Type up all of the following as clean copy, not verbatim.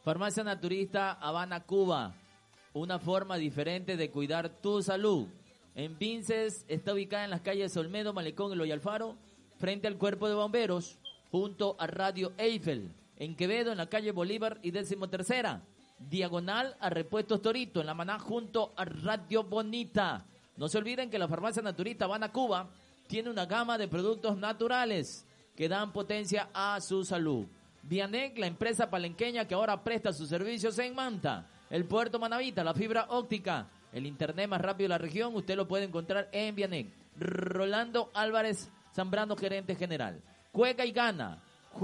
Farmacia Naturista Habana, Cuba. Una forma diferente de cuidar tu salud. En Vinces está ubicada en las calles Olmedo, Malecón y Loy Alfaro, frente al Cuerpo de Bomberos, junto a Radio Eiffel. En Quevedo, en la calle Bolívar y 13ª, diagonal a Repuestos Torito, en La Maná, junto a Radio Bonita. No se olviden que la Farmacia Naturista Habana, Cuba, tiene una gama de productos naturales que dan potencia a su salud. Vianec, la empresa palenqueña que ahora presta sus servicios en Manta. El Puerto Manavita, la fibra óptica, el internet más rápido de la región, usted lo puede encontrar en Vianec. Rolando Álvarez Zambrano, gerente general. Juega y gana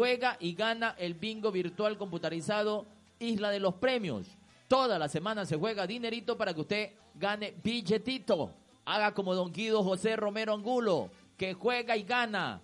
el bingo virtual computarizado Isla de los Premios. Toda la semana se juega dinerito para que usted gane billetito. Haga como don Guido José Romero Angulo, que juega y gana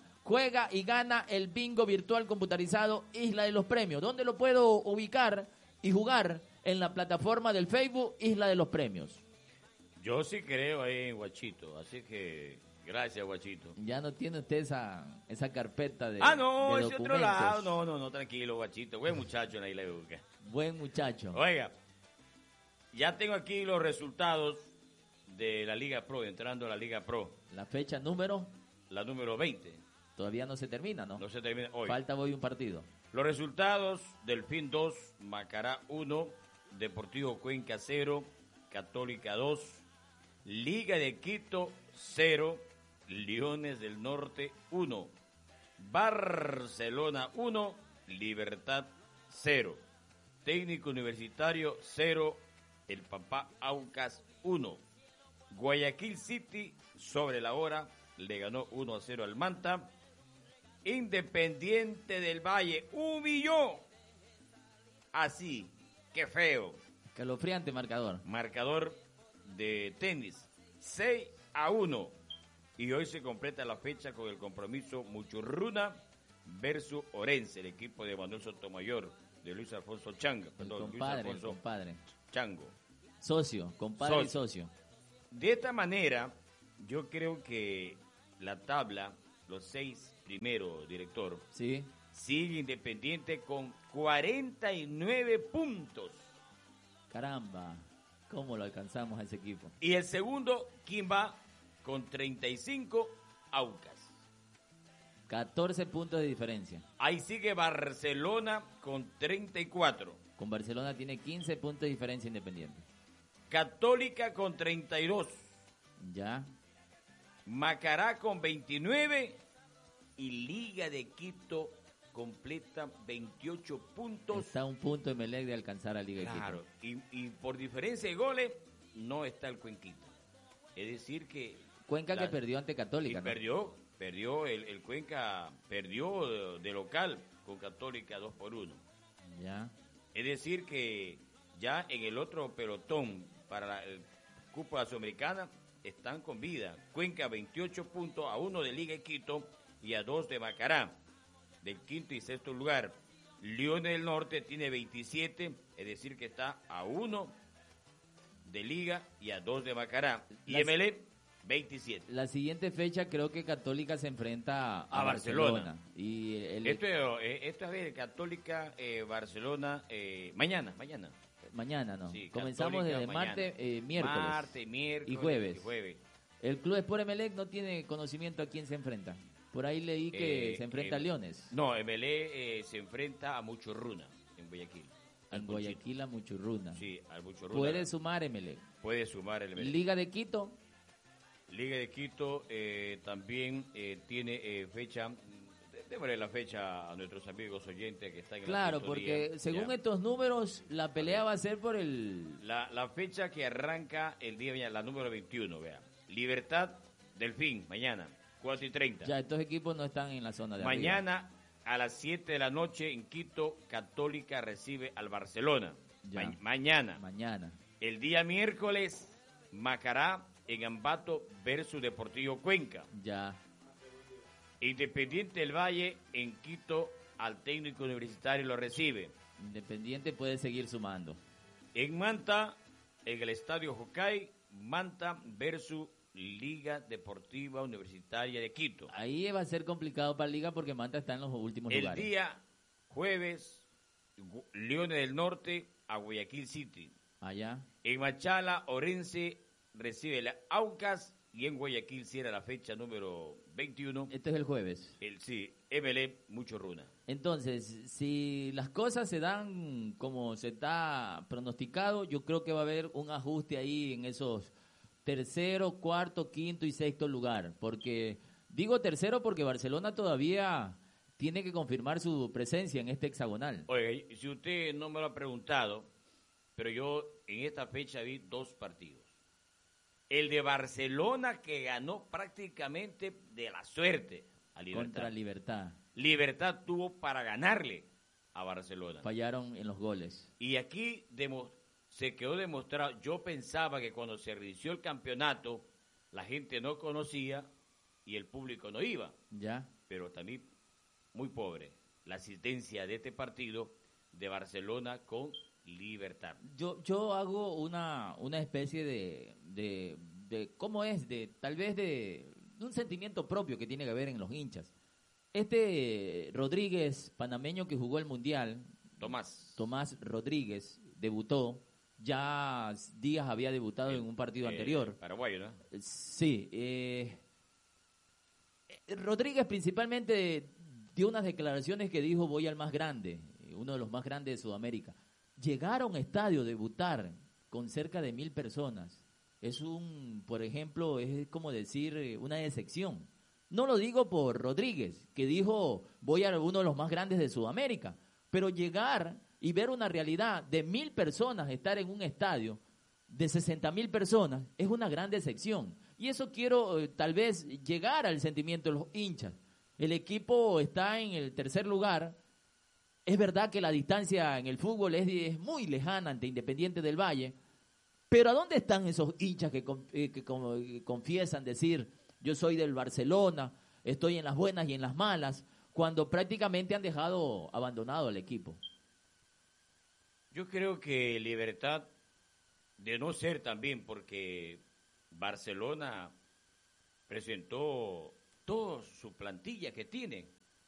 el bingo virtual computarizado Isla de los Premios. ¿Dónde lo puedo ubicar y jugar? En la plataforma del Facebook Isla de los Premios. Yo sí creo ahí en Guachito, así que gracias, Guachito. Ya no tiene usted esa carpeta de no, de ese otro lado. No, tranquilo, Guachito. Buen muchacho en la Isla de Buca. Buen muchacho. Oiga, ya tengo aquí los resultados de la Liga Pro, entrando a la Liga Pro. La fecha número... La número 20. Todavía no se termina, ¿no? No se termina hoy. Falta hoy un partido. Los resultados: Delfín 2, Macará 1, Deportivo Cuenca 0, Católica 2, Liga de Quito 0, Leones del Norte 1, Barcelona 1, Libertad 0, Técnico Universitario 0, el Papá Aucas 1, Guayaquil City sobre la hora le ganó 1-0 al Manta. Independiente del Valle humilló. Así, qué feo. Calofriante marcador. Marcador de tenis, 6-1. Y hoy se completa la fecha con el compromiso Muchurruna versus Orense, el equipo de Manuel Sotomayor, de Luis Alfonso Changa. Perdón, compadre. Chango. Socio, compadre y socio. De esta manera, yo creo que la tabla, los 6 primeros, director, sí, sigue Independiente con 49 puntos. Caramba, ¿cómo lo alcanzamos a ese equipo? Y el segundo, ¿quién va? Con 35, Aucas. 14 puntos de diferencia. Ahí sigue Barcelona con 34. Con Barcelona tiene 15 puntos de diferencia Independiente. Católica con 32. Ya. Macará con 29 y Liga de Quito completa 28 puntos. Está a un punto Emelec de alcanzar a Liga de Quito. Claro, y por diferencia de goles no está el Cuenquita. Es decir que... Cuenca que perdió ante Católica, ¿no? Perdió el Cuenca, perdió de local con Católica 2-1. Ya. Es decir que ya en el otro pelotón para la Copa Sudamericana están con vida. Cuenca 28 puntos, a 1 de Liga de Quito y a 2 de Macará, del quinto y sexto lugar. Leones del Norte tiene 27, es decir que está a 1 de Liga y a 2 de Macará. Y MLE 27. La siguiente fecha creo que Católica se enfrenta a Barcelona. Y esto es a ver, Católica, Barcelona, mañana. Mañana, ¿no? Sí, comenzamos desde martes, miércoles y jueves. El Club Sport Emelec no tiene conocimiento a quién se enfrenta. Por ahí leí que se enfrenta a Leones. No, Emelec se enfrenta a Muchurruna en Guayaquil. En Guayaquil a Muchurruna. Sí, al Muchurruna. Puede sumar Emelec. Puede sumar el Emelec. Liga de Quito. Liga de Quito también tiene fecha. Démosle la fecha a nuestros amigos oyentes que están en Claro, la porque según estos números, la pelea va a ser por el... La fecha que arranca el día mañana, la número 21, vea. Libertad, Delfín, mañana, 4:30. Ya, estos equipos no están en la zona de mañana, arriba. A las 7 de la noche, en Quito, Católica recibe al Barcelona. Ya. Mañana. El día miércoles, Macará en Ambato versus Deportivo Cuenca. Ya. Independiente del Valle en Quito al Técnico Universitario lo recibe. Independiente puede seguir sumando. En Manta, en el Estadio Jocay, Manta versus Liga Deportiva Universitaria de Quito. Ahí va a ser complicado para Liga porque Manta está en los últimos lugares. El día jueves, Leones del Norte a Guayaquil City. Allá. En Machala, Orense recibe la Aucas y en Guayaquil cierra la fecha número 21. Este es el jueves. Sí, MLE Mucho Runa. Entonces, si las cosas se dan como se está pronosticado, yo creo que va a haber un ajuste ahí en esos tercero, cuarto, quinto y sexto lugar. Porque, digo tercero porque Barcelona todavía tiene que confirmar su presencia en este hexagonal. Oiga, si usted no me lo ha preguntado, pero yo en esta fecha vi 2 partidos. El de Barcelona que ganó prácticamente de la suerte a Libertad. Contra Libertad. Libertad tuvo para ganarle a Barcelona. Fallaron en los goles. Y aquí se quedó demostrado. Yo pensaba que cuando se reinició el campeonato, la gente no conocía y el público no iba. Ya. Pero también muy pobre la asistencia de este partido de Barcelona con Libertad. Yo hago una especie de ¿cómo es? Tal vez de un sentimiento propio que tiene que haber en los hinchas. Este Rodríguez, panameño que jugó el Mundial, Tomás Rodríguez, debutó, ya Díaz había debutado en un partido anterior. Paraguayo, ¿no? Sí. Rodríguez principalmente dio unas declaraciones que dijo: voy al más grande, uno de los más grandes de Sudamérica. Llegar a un estadio, debutar con cerca de 1,000 personas, por ejemplo, es como decir una decepción. No lo digo por Rodríguez, que dijo: voy a uno de los más grandes de Sudamérica, pero llegar y ver una realidad de 1,000 personas, estar en un estadio de 60,000 personas, es una gran decepción. Y eso quiero tal vez llegar al sentimiento de los hinchas. El equipo está en el tercer lugar. Es verdad que la distancia en el fútbol es muy lejana ante Independiente del Valle, pero ¿a dónde están esos hinchas que confiesan decir: yo soy del Barcelona, estoy en las buenas y en las malas, cuando prácticamente han dejado abandonado al equipo? Yo creo que Libertad, de no ser también porque Barcelona presentó toda su plantilla que tiene,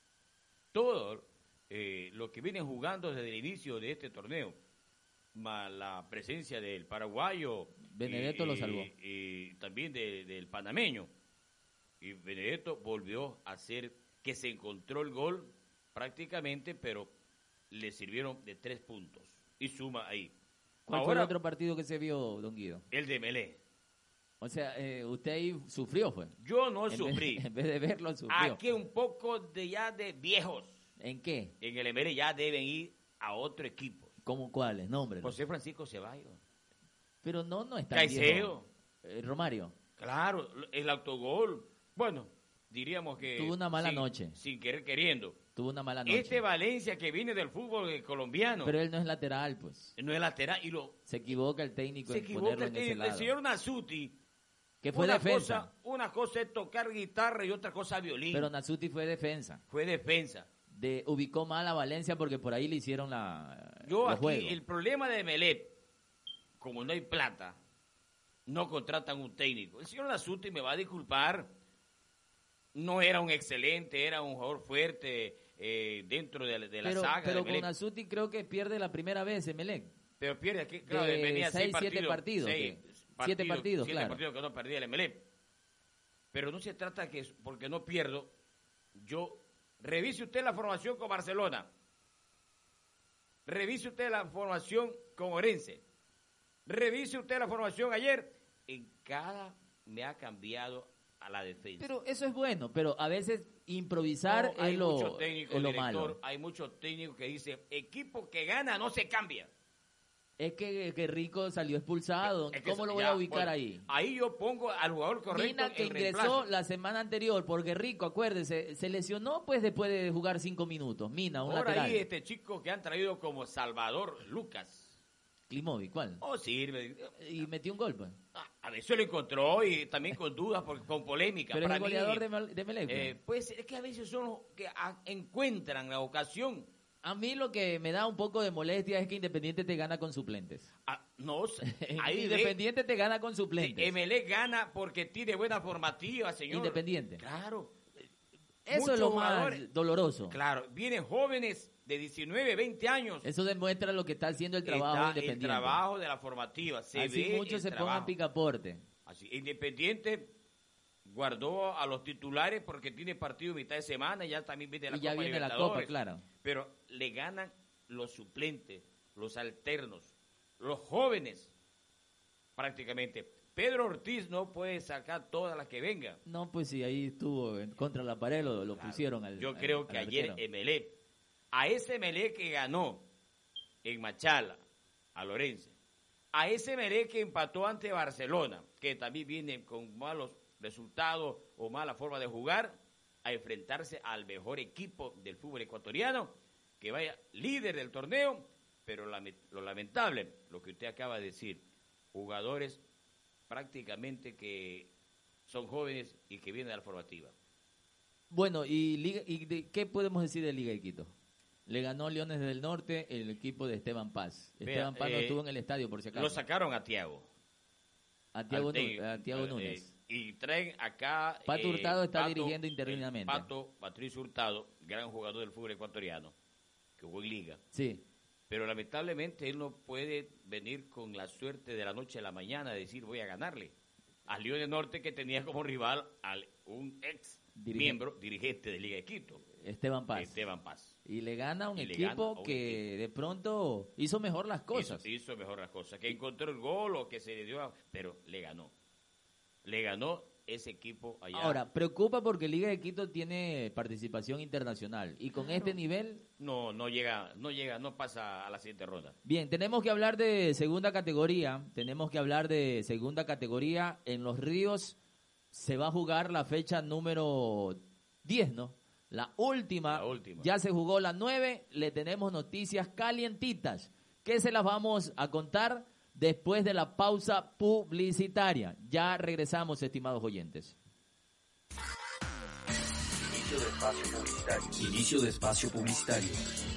todo lo que vienen jugando desde el inicio de este torneo, más la presencia del paraguayo, Benedetto lo salvó, y también del panameño, y Benedetto volvió a hacer que se encontró el gol prácticamente, pero le sirvieron de 3 puntos y suma ahí. ¿Cuál fue el otro partido que se vio, don Guido? El de Melé. O sea, usted ahí sufrió, fue. Yo no sufrí. En vez de verlo, sufrió. Aquí un poco de viejos. ¿En qué? En el Emelec ya deben ir a otro equipo. ¿Cómo cuáles? Nombres. José Francisco Ceballos. Pero no está Caicedo. Romario. Claro, el autogol. Bueno, diríamos que... Tuvo una mala noche. Sin querer queriendo. Tuvo una mala noche. Este Valencia que viene del fútbol colombiano. Pero él no es lateral, pues. No es lateral y se equivoca el técnico en ponerlo en ese lado. El señor Nasuti. Que fue defensa. Una cosa es tocar guitarra y otra cosa violín. Pero Nasuti fue defensa. Fue defensa. Ubicó mal a Valencia porque por ahí le hicieron Yo aquí, el problema de Melec, como no hay plata, no contratan un técnico. El señor Nasuti me va a disculpar, no era un excelente, era un jugador fuerte dentro de la saga. Pero de Melec. con Nasuti creo que pierde la primera vez en Melec. Pero pierde aquí, claro, venía 7 partidos. 7 partidos, claro. 7 partidos que no perdía el Melec. Pero no se trata que porque no pierdo, revise usted la formación con Barcelona. Revise usted la formación con Orense. Revise usted la formación ayer. En cada me ha cambiado a la defensa. Pero eso es bueno, pero a veces improvisar es lo malo. Hay muchos técnicos que dicen, equipo que gana no se cambia. Es que Rico salió expulsado. ¿Cómo lo voy a ubicar ahí? Ahí yo pongo al jugador correcto. Mina, que ingresó la semana anterior, porque Rico, acuérdese, se lesionó pues después de jugar 5 minutos. Mina, un lateral. Ahora ahí este chico que han traído como Salvador Lucas. Klimovic, ¿cuál? Oh, sirve. Y metió un gol, pues. A veces lo encontró y también con dudas, con polémica. Pero es el goleador de Melec. Pues es que a veces son los que encuentran la ocasión. A mí lo que me da un poco de molestia es que Independiente te gana con suplentes. No, ahí Independiente te gana con suplentes. Emelec gana porque tiene buena formativa, señor. Independiente. Claro. Eso muchos es lo jugadores, más doloroso. Claro, vienen jóvenes de 19, 20 años. Eso demuestra lo que está haciendo el trabajo Está independiente. el trabajo de la formativa. Se Así ve muchos el se trabajo. pongan picaporte. Así, Independiente guardó a los titulares porque tiene partido mitad de semana y ya también viene la Y ya Copa viene la Libertadores. Copa, claro. Pero le ganan los suplentes, los alternos, los jóvenes, prácticamente. Pedro Ortiz no puede sacar todas las que vengan. No, pues sí, ahí estuvo contra la pared, lo Claro. pusieron al Yo creo que al ayer arquero. Emelec, a ese Emelec que ganó en Machala, a Lorenzo, a ese Emelec que empató ante Barcelona, que también viene con malos resultados o mala forma de jugar, a enfrentarse al mejor equipo del fútbol ecuatoriano, que vaya líder del torneo, pero lo lamentable, lo que usted acaba de decir, jugadores prácticamente que son jóvenes y que vienen de la formativa. Bueno, ¿qué podemos decir de Liga de Quito? Le ganó Leones del Norte el equipo de Esteban Paz. Vea, Esteban Paz no estuvo en el estadio, por si acaso. Lo sacaron a Thiago. A Thiago Al Núñez. Y traen acá... Pato Hurtado está dirigiendo interinamente. Patricio Hurtado, gran jugador del fútbol ecuatoriano, que jugó en Liga. Sí. Pero lamentablemente él no puede venir con la suerte de la noche a la mañana de decir voy a ganarle al Leones Norte, que tenía como rival a un ex dirigente de Liga de Quito, Esteban Paz. Y le gana a un equipo que de pronto hizo mejor las cosas. Hizo mejor las cosas, que encontró el gol o que se le dio, pero le ganó. Le ganó ese equipo allá. Ahora, preocupa porque Liga de Quito tiene participación internacional y con este nivel... No pasa a la siguiente ronda. Bien, tenemos que hablar de segunda categoría, en Los Ríos se va a jugar la fecha número 10, ¿no? La última, ya se jugó la 9, le tenemos noticias calientitas, que se las vamos a contar después de la pausa publicitaria. Ya regresamos, estimados oyentes. Inicio de espacio publicitario.